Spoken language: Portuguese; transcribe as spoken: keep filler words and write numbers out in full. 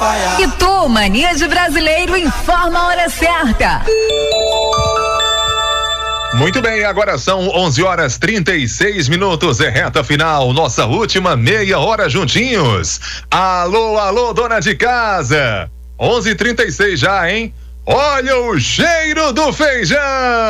E tu, Mania de Brasileiro, informa a hora certa. Muito bem, agora são onze horas trinta e seis minutos, é reta final, nossa última meia hora juntinhos. Alô, alô, dona de casa. onze e trinta e seis já, hein? Olha o cheiro do feijão!